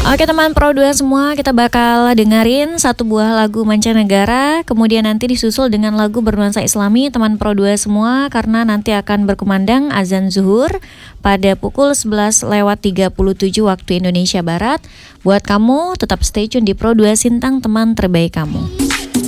Oke teman Pro 2 semua, kita bakal dengerin satu buah lagu mancanegara, kemudian nanti disusul dengan lagu bernuansa Islami teman Pro 2 semua, karena nanti akan berkumandang azan zuhur pada pukul 11:37 waktu Indonesia Barat. Buat kamu tetap stay tune di Pro 2 Sintang, teman terbaik kamu.